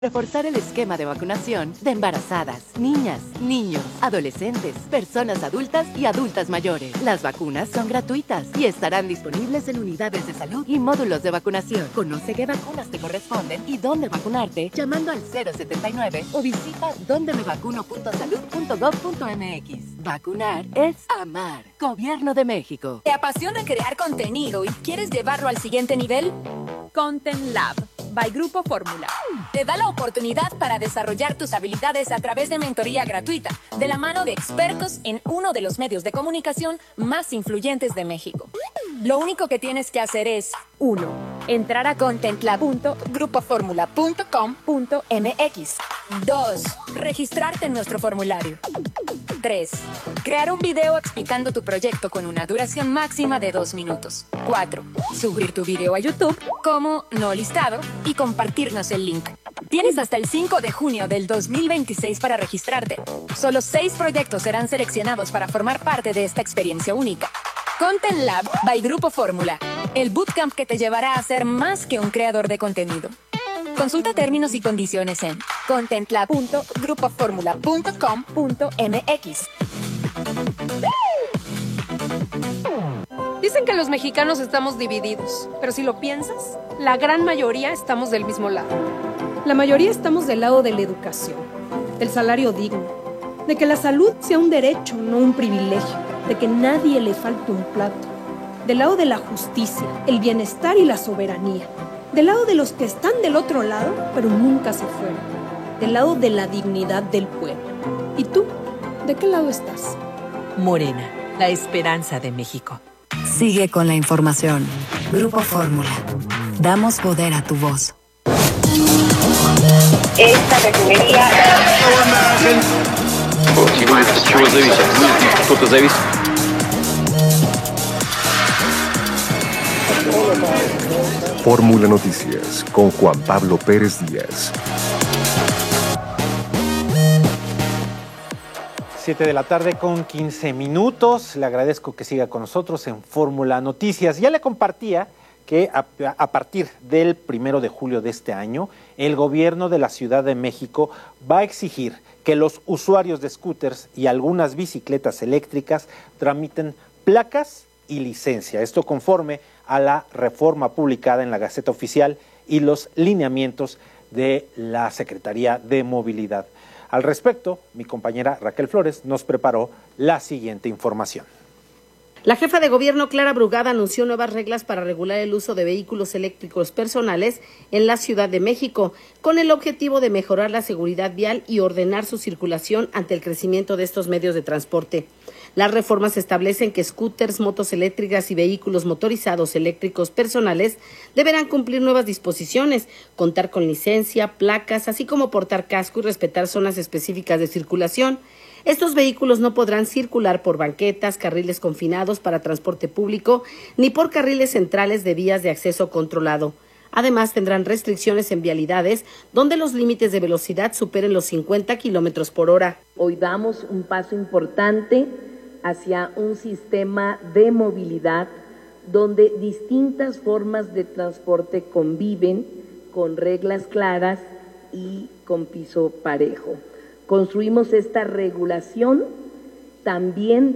Reforzar el esquema de vacunación de embarazadas, niñas, niños, adolescentes, personas adultas y adultas mayores. Las vacunas son gratuitas y estarán disponibles en unidades de salud y módulos de vacunación. Conoce qué vacunas te corresponden y dónde vacunarte llamando al 079 o visita dondemevacuno.salud.gov.mx. Vacunar es amar. Gobierno de México. ¿Te apasiona crear contenido y quieres llevarlo al siguiente nivel? Content Lab by Grupo Fórmula te da la oportunidad para desarrollar tus habilidades a través de mentoría gratuita de la mano de expertos en uno de los medios de comunicación más influyentes de México. Lo único que tienes que hacer es 1. Entrar a contentlab.grupoformula.com.mx. 2. Registrarte en nuestro formulario. 3. Crear un video explicando tu proyecto con una duración máxima de 2 minutos. 4. Subir tu video a YouTube como no listado y compartirnos el link. Tienes hasta el 5 de junio del 2026 para registrarte. Solo 6 proyectos serán seleccionados para formar parte de esta experiencia única. Content Lab by Grupo Fórmula, el bootcamp que te llevará a ser más que un creador de contenido. Consulta términos y condiciones en contentlab.grupoformula.com.mx. Dicen que los mexicanos estamos divididos, pero si lo piensas, la gran mayoría estamos del mismo lado. La mayoría estamos del lado de la educación, del salario digno, de que la salud sea un derecho, no un privilegio, de que nadie le falte un plato, del lado de la justicia, el bienestar y la soberanía, del lado de los que están del otro lado, pero nunca se fueron, del lado de la dignidad del pueblo. ¿Y tú? ¿De qué lado estás? Morena, la esperanza de México. Sigue con la información. Grupo Fórmula. Damos poder a tu voz. Esta refinería... Что-то зависит. Fórmula Noticias con Juan Pablo Pérez Díaz. 7 de la tarde con 15 minutos. Le agradezco que siga con nosotros en Fórmula Noticias. Ya le compartía que a partir del 1 de julio de este año, el gobierno de la Ciudad de México va a exigir que los usuarios de scooters y algunas bicicletas eléctricas tramiten placas y licencia. Esto conforme a la reforma publicada en la Gaceta Oficial y los lineamientos de la Secretaría de Movilidad. Al respecto, mi compañera Raquel Flores nos preparó la siguiente información. La jefa de gobierno Clara Brugada anunció nuevas reglas para regular el uso de vehículos eléctricos personales en la Ciudad de México, con el objetivo de mejorar la seguridad vial y ordenar su circulación ante el crecimiento de estos medios de transporte. Las reformas establecen que scooters, motos eléctricas y vehículos motorizados eléctricos personales deberán cumplir nuevas disposiciones, contar con licencia, placas, así como portar casco y respetar zonas específicas de circulación. Estos vehículos no podrán circular por banquetas, carriles confinados para transporte público, ni por carriles centrales de vías de acceso controlado. Además, tendrán restricciones en vialidades donde los límites de velocidad superen los 50 kilómetros por hora. Hoy damos un paso importante hacia un sistema de movilidad donde distintas formas de transporte conviven con reglas claras y con piso parejo. Construimos esta regulación también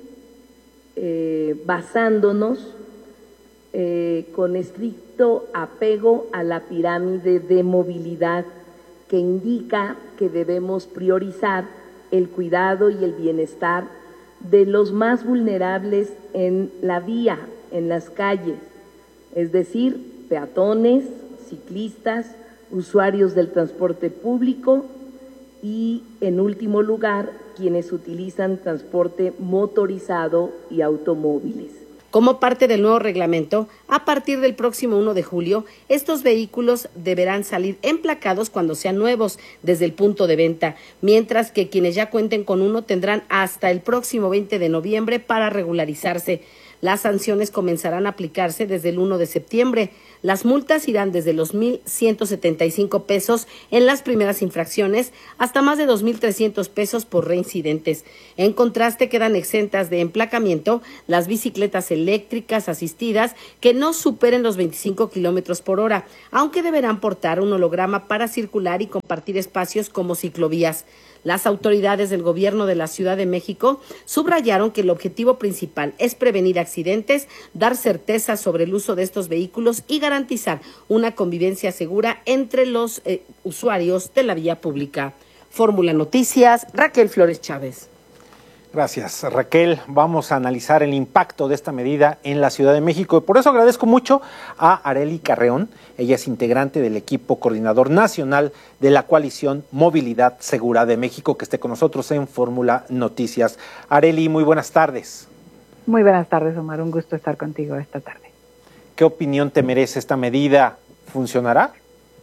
basándonos con estricto apego a la pirámide de movilidad que indica que debemos priorizar el cuidado y el bienestar de los más vulnerables en la vía, en las calles, es decir, peatones, ciclistas, usuarios del transporte público y, en último lugar, quienes utilizan transporte motorizado y automóviles. Como parte del nuevo reglamento, a partir del próximo 1 de julio, estos vehículos deberán salir emplacados cuando sean nuevos desde el punto de venta, mientras que quienes ya cuenten con uno tendrán hasta el próximo 20 de noviembre para regularizarse. Las sanciones comenzarán a aplicarse desde el 1 de septiembre. Las multas irán desde los 1,175 pesos en las primeras infracciones hasta más de 2,300 pesos por reincidentes. En contraste, quedan exentas de emplacamiento las bicicletas eléctricas asistidas que no superen los 25 kilómetros por hora, aunque deberán portar un holograma para circular y compartir espacios como ciclovías. Las autoridades del gobierno de la Ciudad de México subrayaron que el objetivo principal es prevenir accidentes, dar certeza sobre el uso de estos vehículos y garantizar una convivencia segura entre los usuarios de la vía pública. Fórmula Noticias, Raquel Flores Chávez. Gracias, Raquel. Vamos a analizar el impacto de esta medida en la Ciudad de México y por eso agradezco mucho a Arely Carreón. Ella es integrante del equipo coordinador nacional de la coalición Movilidad Segura de México, que esté con nosotros en Fórmula Noticias. Arely, muy buenas tardes. Muy buenas tardes, Omar. Un gusto estar contigo esta tarde. ¿Qué opinión te merece esta medida? ¿Funcionará?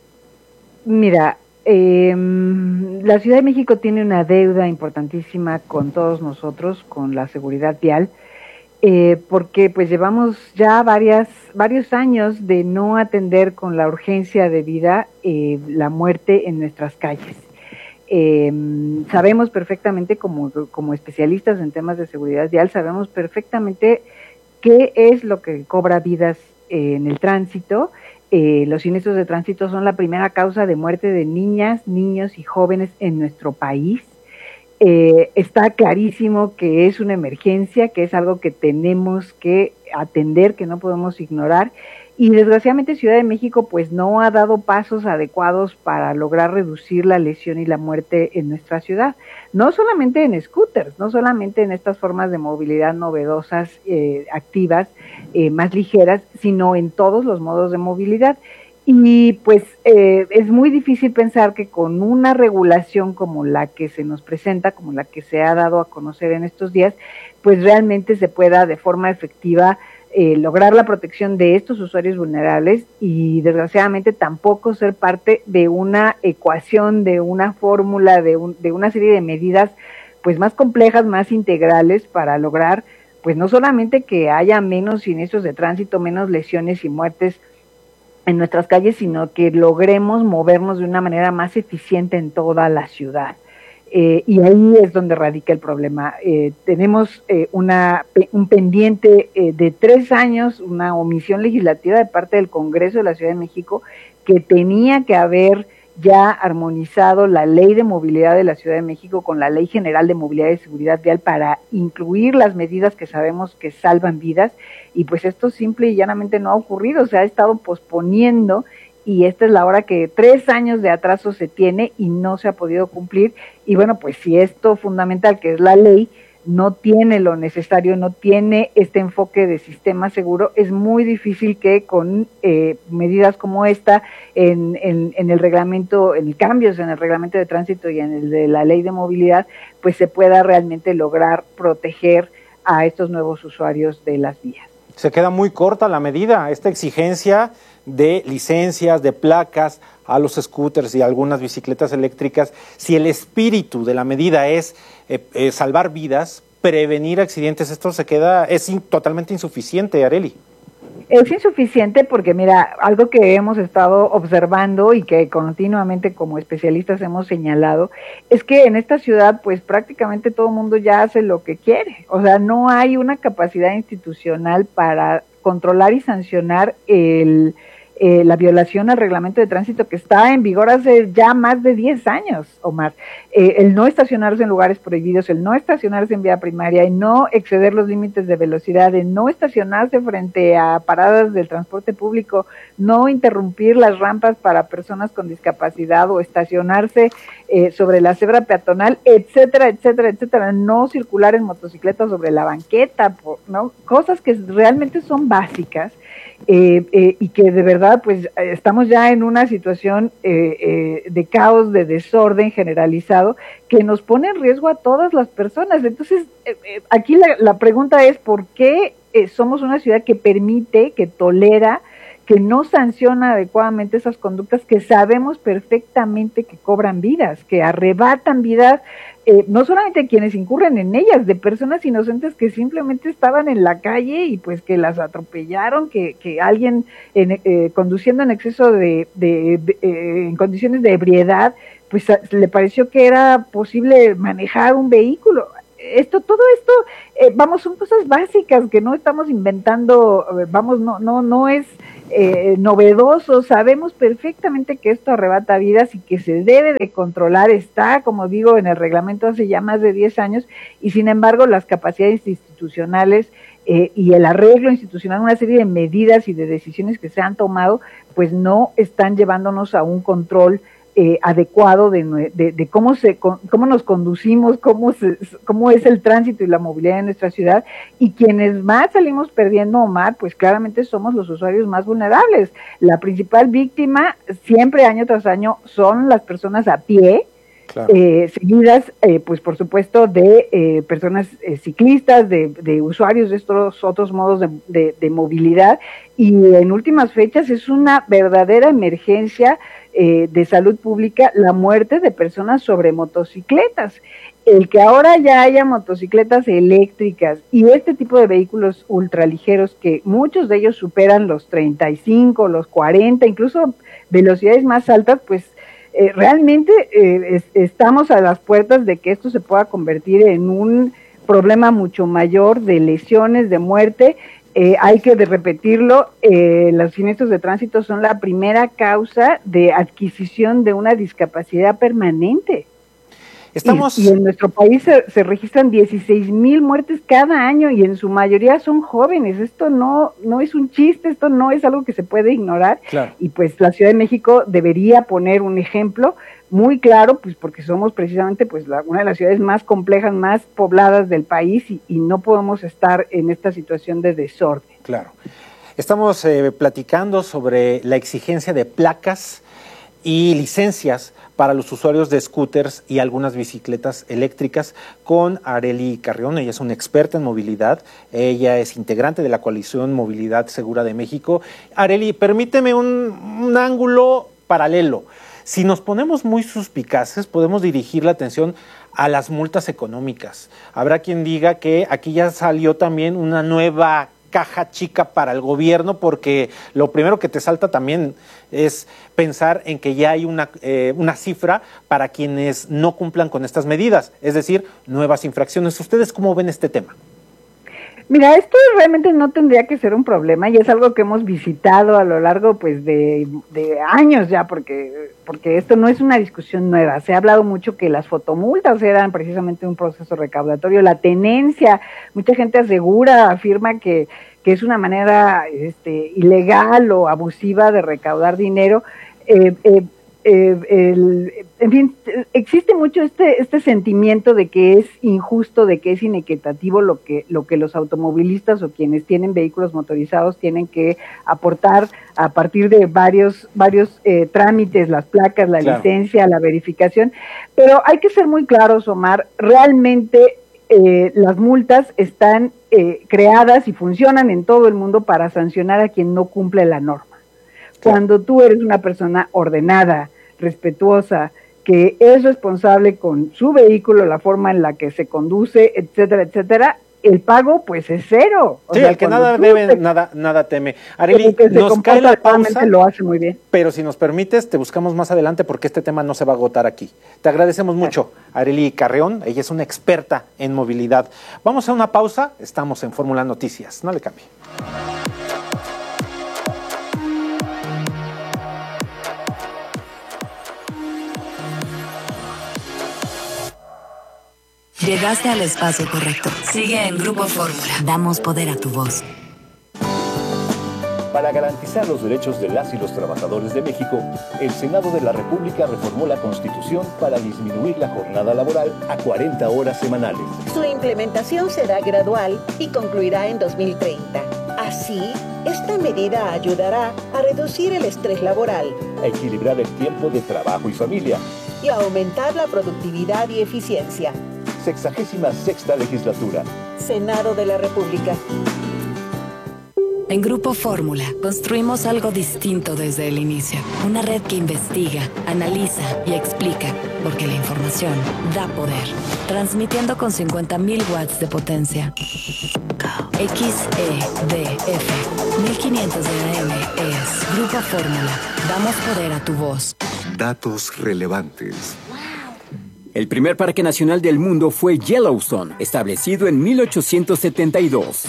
Mira, la Ciudad de México tiene una deuda importantísima con todos nosotros, con la seguridad vial, porque pues llevamos ya varios años de no atender con la urgencia debida la muerte en nuestras calles. Sabemos perfectamente, como especialistas en temas de seguridad vial, sabemos perfectamente qué es lo que cobra vidas en el tránsito. Los siniestros de tránsito son la primera causa de muerte de niñas, niños y jóvenes en nuestro país. Está clarísimo que es una emergencia, que es algo que tenemos que atender, que no podemos ignorar. Y desgraciadamente Ciudad de México pues no ha dado pasos adecuados para lograr reducir la lesión y la muerte en nuestra ciudad. No solamente en scooters, no solamente en estas formas de movilidad novedosas, activas, más ligeras, sino en todos los modos de movilidad. Y pues es muy difícil pensar que con una regulación como la que se nos presenta, como la que se ha dado a conocer en estos días, pues realmente se pueda de forma efectiva lograr la protección de estos usuarios vulnerables y desgraciadamente tampoco ser parte de una ecuación, de una fórmula, de una serie de medidas pues más complejas, más integrales para lograr pues no solamente que haya menos siniestros de tránsito, menos lesiones y muertes en nuestras calles, sino que logremos movernos de una manera más eficiente en toda la ciudad. Y ahí es donde radica el problema. Tenemos un pendiente de 3 años, una omisión legislativa de parte del Congreso de la Ciudad de México, que tenía que haber ya armonizado la Ley de Movilidad de la Ciudad de México con la Ley General de Movilidad y Seguridad Vial para incluir las medidas que sabemos que salvan vidas, y pues esto simple y llanamente no ha ocurrido, se ha estado posponiendo, y esta es la hora que 3 años de atraso se tiene y no se ha podido cumplir. Y bueno, pues si esto fundamental que es la ley no tiene lo necesario, no tiene este enfoque de sistema seguro, es muy difícil que con medidas como esta en el reglamento, en cambios en el reglamento de tránsito y en el de la ley de movilidad, pues se pueda realmente lograr proteger a estos nuevos usuarios de las vías. Se queda muy corta la medida, esta exigencia de licencias, de placas a los scooters y algunas bicicletas eléctricas. Si el espíritu de la medida es salvar vidas, prevenir accidentes, esto es totalmente insuficiente, Arely. Es insuficiente porque, mira, algo que hemos estado observando y que continuamente como especialistas hemos señalado, es que en esta ciudad pues prácticamente todo el mundo ya hace lo que quiere. O sea, no hay una capacidad institucional para controlar y sancionar la violación al reglamento de tránsito que está en vigor hace ya más de 10 años, Omar. El no estacionarse en lugares prohibidos, el no estacionarse en vía primaria, el no exceder los límites de velocidad, el no estacionarse frente a paradas del transporte público, no interrumpir las rampas para personas con discapacidad o estacionarse sobre la cebra peatonal, etcétera, etcétera, etcétera, no circular en motocicleta sobre la banqueta, ¿no? Cosas que realmente son básicas. Y que de verdad pues estamos ya en una situación de caos, de desorden generalizado que nos pone en riesgo a todas las personas. Entonces aquí la pregunta es ¿por qué somos una ciudad que permite, que tolera que no sanciona adecuadamente esas conductas que sabemos perfectamente que cobran vidas, que arrebatan vidas, no solamente quienes incurren en ellas, de personas inocentes que simplemente estaban en la calle y pues que las atropellaron, que alguien conduciendo en exceso en condiciones de ebriedad, pues le pareció que era posible manejar un vehículo. Todo esto, son cosas básicas que no estamos inventando, no es novedoso. Sabemos perfectamente que esto arrebata vidas y que se debe de controlar. Está, como digo, en el reglamento hace ya más de 10 años y sin embargo las capacidades institucionales y el arreglo institucional, una serie de medidas y de decisiones que se han tomado, pues no están llevándonos a un control adecuado de cómo nos conducimos, cómo es el tránsito y la movilidad en nuestra ciudad, y quienes más salimos perdiendo, Omar, pues claramente somos los usuarios más vulnerables. La principal víctima siempre, año tras año, son las personas a pie, claro. Seguidas, pues por supuesto, de personas ciclistas, de usuarios de estos otros modos de movilidad, y en últimas fechas es una verdadera emergencia de salud pública la muerte de personas sobre motocicletas. El que ahora ya haya motocicletas eléctricas y este tipo de vehículos ultraligeros, que muchos de ellos superan los 35, los 40, incluso velocidades más altas, pues realmente estamos a las puertas de que esto se pueda convertir en un problema mucho mayor de lesiones, de muerte. Hay que repetirlo, los siniestros de tránsito son la primera causa de adquisición de una discapacidad permanente. Y en nuestro país se registran 16,000 muertes cada año y en su mayoría son jóvenes. Esto no es un chiste, esto no es algo que se puede ignorar. Claro. Y pues la Ciudad de México debería poner un ejemplo muy claro, pues porque somos precisamente pues una de las ciudades más complejas, más pobladas del país y no podemos estar en esta situación de desorden. Claro. Estamos platicando sobre la exigencia de placas y licencias para los usuarios de scooters y algunas bicicletas eléctricas con Arely Carrión. Ella es una experta en movilidad, ella es integrante de la Coalición Movilidad Segura de México. Arely, permíteme un ángulo paralelo. Si nos ponemos muy suspicaces, podemos dirigir la atención a las multas económicas. Habrá quien diga que aquí ya salió también una nueva caja chica para el gobierno, porque lo primero que te salta también es pensar en que ya hay una cifra para quienes no cumplan con estas medidas, es decir, nuevas infracciones. ¿Ustedes cómo ven este tema? Mira, esto realmente no tendría que ser un problema y es algo que hemos visitado a lo largo pues de años ya, porque esto no es una discusión nueva. Se ha hablado mucho que las fotomultas eran precisamente un proceso recaudatorio, la tenencia, mucha gente afirma que es una manera ilegal o abusiva de recaudar dinero. En fin, existe mucho este sentimiento de que es injusto, de que es inequitativo lo que los automovilistas o quienes tienen vehículos motorizados tienen que aportar a partir de varios trámites, las placas, la licencia, la verificación. Pero hay que ser muy claros, Omar, realmente las multas están creadas y funcionan en todo el mundo para sancionar a quien no cumple la norma. Cuando tú eres una persona ordenada, respetuosa, que es responsable con su vehículo, la forma en la que se conduce, etcétera, etcétera, el pago pues es cero. Sí, el que nada debe, nada teme. Arely, nos cae la pausa, lo hace muy bien. Pero si nos permites, te buscamos más adelante porque este tema no se va a agotar aquí. Te agradecemos mucho, Arely Carrión, ella es una experta en movilidad. Vamos a una pausa, estamos en Fórmula Noticias, no le cambie. Llegaste al espacio correcto. Sigue en Grupo Fórmula. Damos poder a tu voz. Para garantizar los derechos de las y los trabajadores de México, el Senado de la República reformó la Constitución para disminuir la jornada laboral a 40 horas semanales. Su implementación será gradual y concluirá en 2030. Así, esta medida ayudará a reducir el estrés laboral, a equilibrar el tiempo de trabajo y familia y a aumentar la productividad y eficiencia. 66ª legislatura. Senado de la República. En Grupo Fórmula construimos algo distinto desde el inicio. Una red que investiga, analiza y explica, porque la información da poder. Transmitiendo con 50.000 watts de potencia. XEDF 1500 de AM es Grupo Fórmula. Damos poder a tu voz. Datos relevantes. El primer parque nacional del mundo fue Yellowstone, establecido en 1872.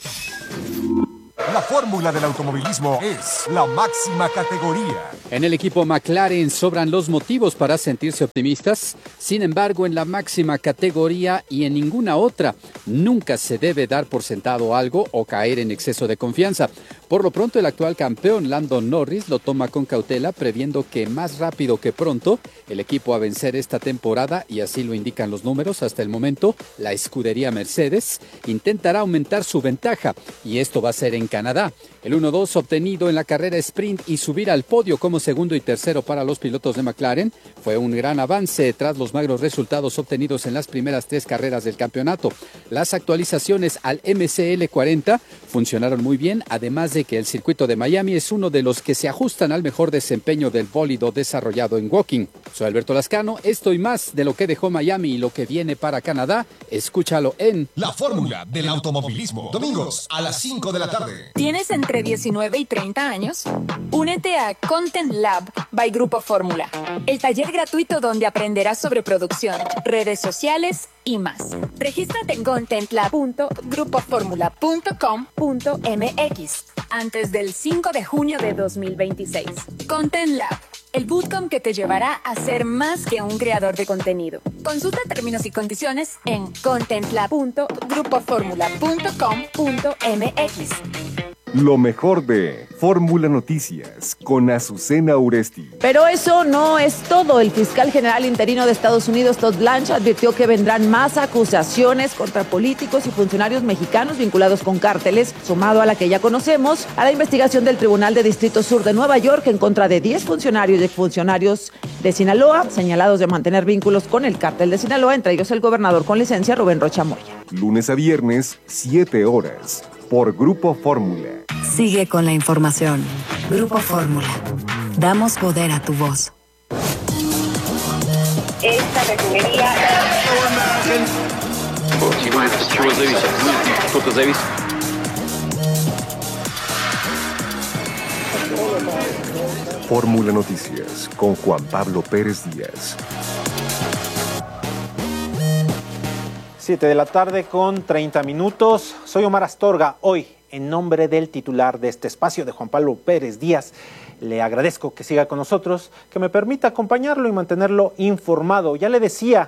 La fórmula del automovilismo es la máxima categoría. En el equipo McLaren sobran los motivos para sentirse optimistas. Sin embargo, en la máxima categoría y en ninguna otra, nunca se debe dar por sentado algo o caer en exceso de confianza. Por lo pronto, el actual campeón Lando Norris lo toma con cautela, previendo que más rápido que pronto el equipo a vencer esta temporada, y así lo indican los números hasta el momento, la escudería Mercedes intentará aumentar su ventaja, y esto va a ser en Canadá. El 1-2 obtenido en la carrera sprint y subir al podio como segundo y tercero para los pilotos de McLaren fue un gran avance tras los magros resultados obtenidos en las primeras 3 carreras del campeonato. Las actualizaciones al MCL 40 funcionaron muy bien, además de que el circuito de Miami es uno de los que se ajustan al mejor desempeño del bólido desarrollado en Woking. Soy Alberto Lascano, esto y más de lo que dejó Miami y lo que viene para Canadá, escúchalo en La fórmula del automovilismo, domingos a las 5 de la tarde. ¿Tienes entre 19 y 30 años? Únete a Content Lab by Grupo Fórmula, el taller gratuito donde aprenderás sobre producción, redes sociales y más. Regístrate en contentlab.grupoformula.com.mx antes del 5 de junio de 2026. Content Lab, el bootcamp que te llevará a ser más que un creador de contenido. Consulta términos y condiciones en contentlab.grupoformula.com.mx. Lo mejor de Fórmula Noticias con Azucena Uresti. Pero eso no es todo. El fiscal general interino de Estados Unidos, Todd Blanche, advirtió que vendrán más acusaciones contra políticos y funcionarios mexicanos vinculados con cárteles, sumado a la que ya conocemos, a la investigación del Tribunal de Distrito Sur de Nueva York en contra de 10 funcionarios y exfuncionarios de Sinaloa, señalados de mantener vínculos con el cártel de Sinaloa, entre ellos el gobernador con licencia, Rubén Rocha Moya. Lunes a viernes, 7 horas, por Grupo Fórmula. Sigue con la información. Grupo Fórmula. Damos poder a tu voz. Esta refinería... Fórmula Noticias con Juan Pablo Pérez Díaz. 7 de la tarde con 30 minutos. Soy Omar Astorga. Hoy, en nombre del titular de este espacio, de Juan Pablo Pérez Díaz, le agradezco que siga con nosotros, que me permita acompañarlo y mantenerlo informado. Ya le decía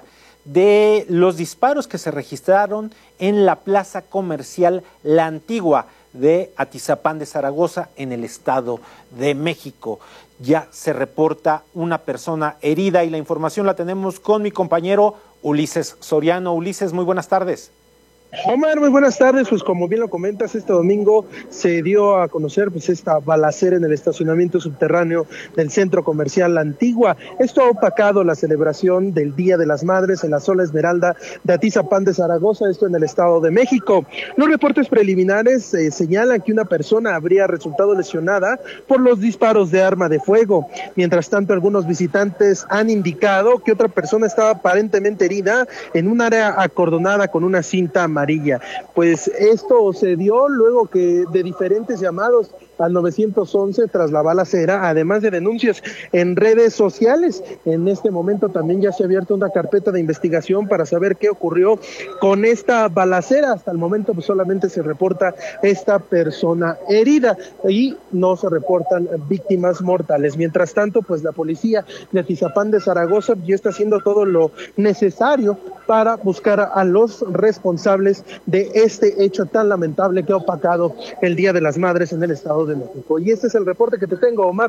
de los disparos que se registraron en la plaza comercial La Antigua de Atizapán de Zaragoza, en el Estado de México. Ya se reporta una persona herida y la información la tenemos con mi compañero Ulises Soriano. Ulises, muy buenas tardes. Omar, muy buenas tardes. Pues como bien lo comentas, este domingo se dio a conocer esta balacera en el estacionamiento subterráneo del centro comercial La Antigua. Esto ha opacado la celebración del Día de las Madres en la zona Esmeralda de Atizapán de Zaragoza, esto en el Estado de México. Los reportes preliminares señalan que una persona habría resultado lesionada por los disparos de arma de fuego. Mientras tanto, algunos visitantes han indicado que otra persona estaba aparentemente herida en un área acordonada con una cinta amarilla. Pues esto se dio luego que de diferentes llamados al 911 tras la balacera, además de denuncias en redes sociales. En este momento también ya se ha abierto una carpeta de investigación para saber qué ocurrió con esta balacera. Hasta el momento pues solamente se reporta esta persona herida y no se reportan víctimas mortales. Mientras tanto, pues la policía de Atizapán de Zaragoza ya está haciendo todo lo necesario para buscar a los responsables de este hecho tan lamentable que ha opacado el Día de las Madres en el Estado de México. Y este es el reporte que te tengo, Omar.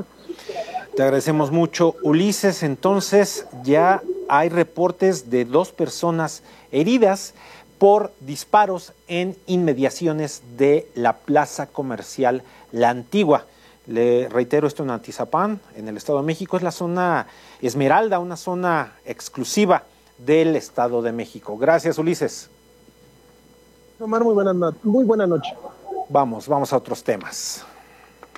Te agradecemos mucho, Ulises. Entonces ya hay reportes de 2 personas heridas por disparos en inmediaciones de la plaza comercial La Antigua. Le reitero, esto en Atizapán, en el Estado de México, es la zona Esmeralda, una zona exclusiva del Estado de México. Gracias, Ulises. Omar, muy buena noche. Vamos a otros temas.